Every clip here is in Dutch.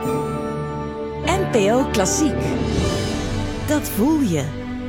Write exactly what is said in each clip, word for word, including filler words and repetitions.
N P O Klassiek. Dat voel je.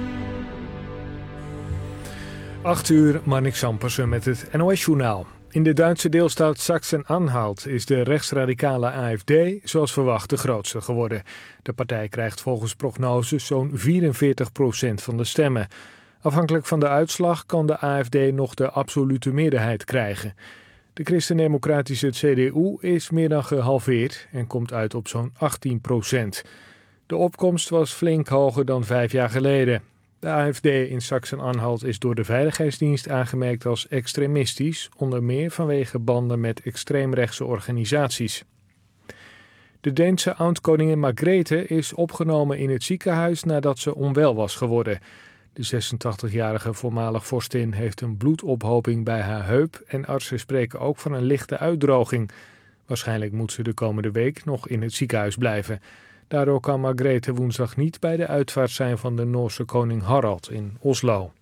acht uur, Marnik Sampersen met het N O S-journaal. In de Duitse deelstaat Sachsen-Anhalt is de rechtsradicale A F D zoals verwacht de grootste geworden. De partij krijgt volgens prognoses zo'n vierenveertig procent van de stemmen. Afhankelijk van de uitslag kan de A F D nog de absolute meerderheid krijgen. De christendemocratische C D U is meer dan gehalveerd en komt uit op zo'n achttien procent. De opkomst was flink hoger dan vijf jaar geleden. De A F D in Sachsen-Anhalt is door de Veiligheidsdienst aangemerkt als extremistisch, onder meer vanwege banden met extreemrechtse organisaties. De Deense oud-koningin Margrethe is opgenomen in het ziekenhuis nadat ze onwel was geworden. De zesentachtigjarige voormalig vorstin heeft een bloedophoping bij haar heup en artsen spreken ook van een lichte uitdroging. Waarschijnlijk moet ze de komende week nog in het ziekenhuis blijven. Daardoor kan Margrethe woensdag niet bij de uitvaart zijn van de Noorse koning Harald in Oslo.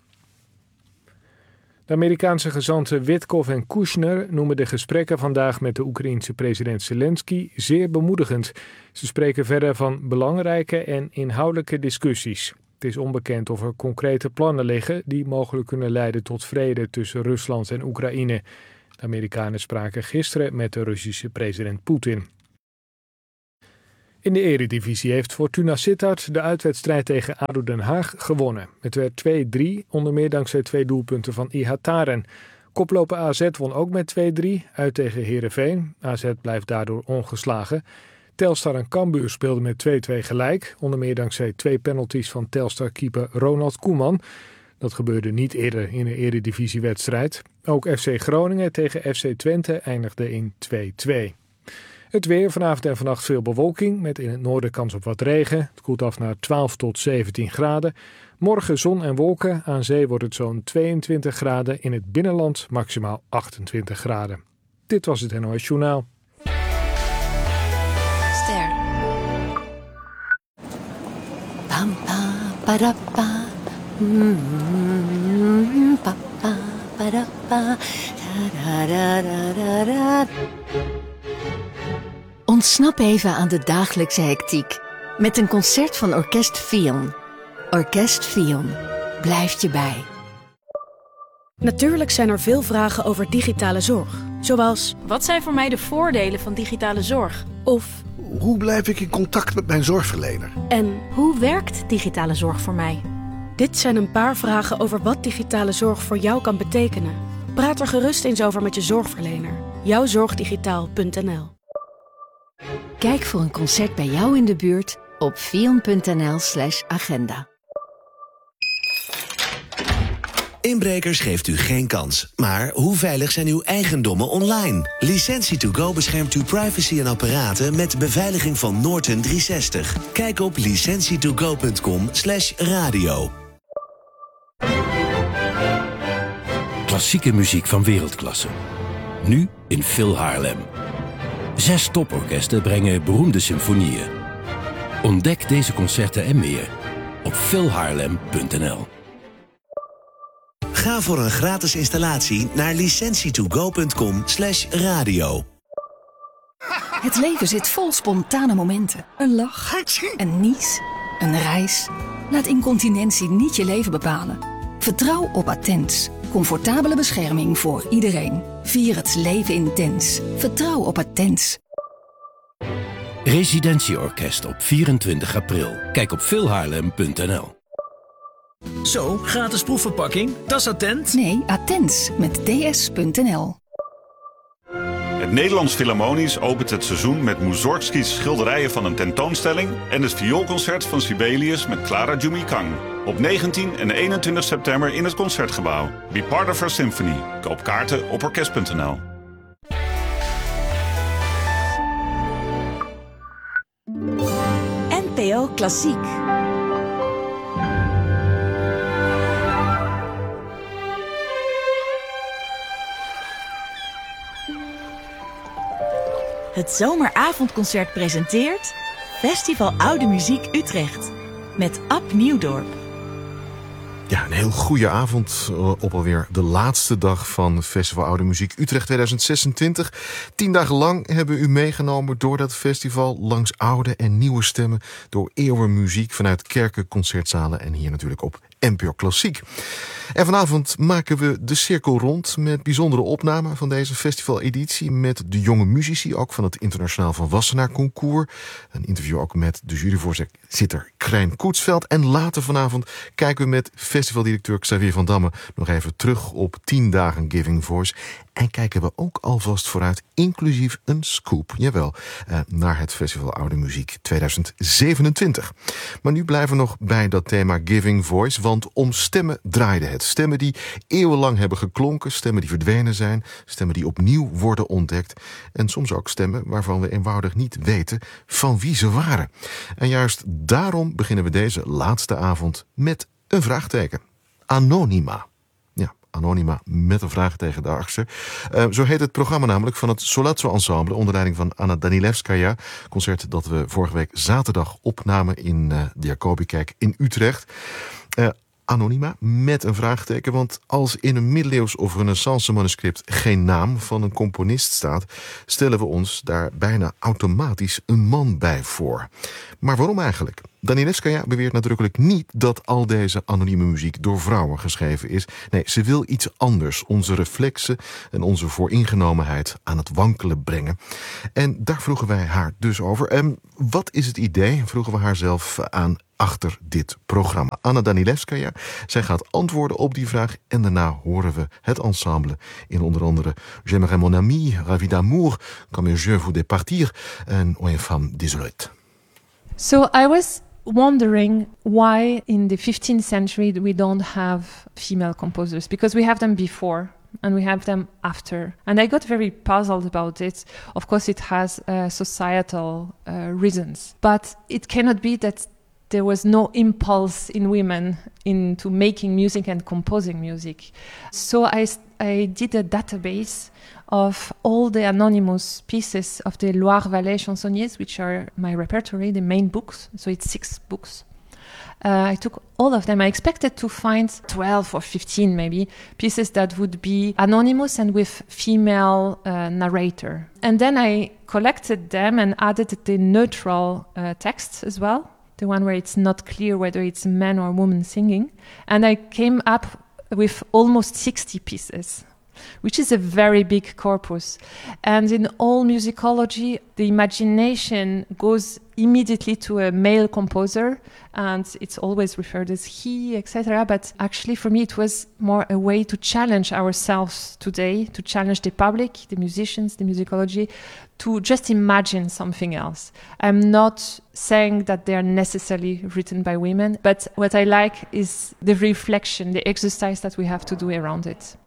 De Amerikaanse gezanten Witkoff en Kushner noemen de gesprekken vandaag met de Oekraïense president Zelensky zeer bemoedigend. Ze spreken verder van belangrijke en inhoudelijke discussies. Het is onbekend of er concrete plannen liggen die mogelijk kunnen leiden tot vrede tussen Rusland en Oekraïne. De Amerikanen spraken gisteren met de Russische president Poetin. In de Eredivisie heeft Fortuna Sittard de uitwedstrijd tegen A D O Den Haag gewonnen. Het werd twee drie, onder meer dankzij twee doelpunten van Ihataren. Koploper A Z won ook met twee drie, uit tegen Heerenveen. A Z blijft daardoor ongeslagen. Telstar en Cambuur speelden met twee twee gelijk, onder meer dankzij twee penalties van Telstar-keeper Ronald Koeman. Dat gebeurde niet eerder in een Eredivisiewedstrijd. Ook F C Groningen tegen F C Twente eindigde in twee twee. Het weer, vanavond en vannacht veel bewolking, met in het noorden kans op wat regen. Het koelt af naar twaalf tot zeventien graden. Morgen zon en wolken, aan zee wordt het zo'n tweeëntwintig graden. In het binnenland maximaal achtentwintig graden. Dit was het N O S Journaal. Ster. Pam, pa, padappa. Mm, pa, pa, padappa. Da, da, da, da, da. Ontsnap even aan de dagelijkse hectiek met een concert van Orkest Fion. Orkest Fion blijft je bij. Natuurlijk zijn er veel vragen over digitale zorg. Zoals, wat zijn voor mij de voordelen van digitale zorg? Of, hoe blijf ik in contact met mijn zorgverlener? En, hoe werkt digitale zorg voor mij? Dit zijn een paar vragen over wat digitale zorg voor jou kan betekenen. Praat er gerust eens over met je zorgverlener. jouwzorgdigitaal punt n l. Kijk voor een concert bij jou in de buurt op fion punt n l slash agenda. Inbrekers geeft u geen kans. Maar hoe veilig zijn uw eigendommen online? Licentie to go beschermt uw privacy en apparaten met beveiliging van Norton driehonderdzestig. Kijk op licentie to go punt com slash radio. Klassieke muziek van wereldklasse. Nu in Phil Haarlem. Zes toporkesten brengen beroemde symfonieën. Ontdek deze concerten en meer op phil haarlem punt n l. Ga voor een gratis installatie naar licentie to go punt com slash radio. Het leven zit vol spontane momenten. Een lach, een nies, een reis. Laat incontinentie niet je leven bepalen. Vertrouw op Attens. Comfortabele bescherming voor iedereen. Vier het leven intens. Vertrouw op Attens. Residentieorkest op vierentwintig april. Kijk op phil haarlem punt n l. Zo, gratis proefverpakking. Dat is Attent. Nee, Attens met d s punt n l. Het Nederlands Philharmonisch opent het seizoen met Mussorgskis schilderijen van een tentoonstelling en het vioolconcert van Sibelius met Clara Jumikang. Op negentien en eenentwintig september in het Concertgebouw. Be part of our symphony. Koop kaarten op orkest punt n l. N P O Klassiek. Het Zomeravondconcert presenteert Festival Oude Muziek Utrecht met Ab Nieuwdorp. Ja, een heel goede avond op alweer de laatste dag van Festival Oude Muziek Utrecht tweeduizend zesentwintig. Tien dagen lang hebben we u meegenomen door dat festival langs oude en nieuwe stemmen, door eeuwen muziek vanuit kerken, concertzalen en hier natuurlijk op N P O Klassiek. En vanavond maken we de cirkel rond met bijzondere opnamen van deze festivaleditie met de jonge muzici, ook van het Internationaal Volwassenaar Concours. Een interview ook met de juryvoorzitter Krijn Koetsveld. En later vanavond kijken we met festivaldirecteur Xavier van Damme nog even terug op tien dagen Giving Voice. En kijken we ook alvast vooruit, inclusief een scoop, jawel, eh, naar het Festival Oude Muziek tweeduizend zevenentwintig. Maar nu blijven we nog bij dat thema Giving Voice, want om stemmen draaide het. Stemmen die eeuwenlang hebben geklonken, stemmen die verdwenen zijn, stemmen die opnieuw worden ontdekt. En soms ook stemmen waarvan we eenvoudig niet weten van wie ze waren. En juist daarom beginnen we deze laatste avond met een vraagteken. Anonima. Anonima met een vraagteken daarachter. Uh, zo heet het programma namelijk van het Solazzo Ensemble onder leiding van Anna Danilevskaya. Concert dat we vorige week zaterdag opnamen in uh, de Jacobikerk in Utrecht. Uh, Anonima met een vraagteken, want als in een middeleeuws of renaissance manuscript geen naam van een componist staat, stellen we ons daar bijna automatisch een man bij voor. Maar waarom eigenlijk? Danilevskaya beweert nadrukkelijk niet dat al deze anonieme muziek door vrouwen geschreven is. Nee, ze wil iets anders, onze reflexen en onze vooringenomenheid aan het wankelen brengen. En daar vroegen wij haar dus over. En wat is het idee, vroegen we haar zelf aan, achter dit programma. Anna Danilevskaya, zij gaat antwoorden op die vraag en daarna horen we het ensemble in onder andere J'aimerais mon ami, Ravi d'amour, Comme je vous départir en Une femme désolée. So I was wondering why in the fifteenth century we don't have female composers, because we have them before and we have them after. And I got very puzzled about it. Of course it has uh, societal uh, reasons, but it cannot be that there was no impulse in women into making music and composing music. So I, I did a database of all the anonymous pieces of the Loire-Vallée chansonniers, which are my repertory, the main books. So it's six books. Uh, I took all of them. I expected to find twelve or fifteen maybe pieces that would be anonymous and with female uh, narrator. And then I collected them and added the neutral uh, text as well, the one where it's not clear whether it's a man or a woman singing. And I came up with almost sixty pieces, which is a very big corpus. And in all musicology, the imagination goes immediately to a male composer, and it's always referred as he, et cetera. But actually, for me, it was more a way to challenge ourselves today, to challenge the public, the musicians, the musicology, to just imagine something else. I'm not saying that they are necessarily written by women, but what I like is the reflection, the exercise that we have to do around it.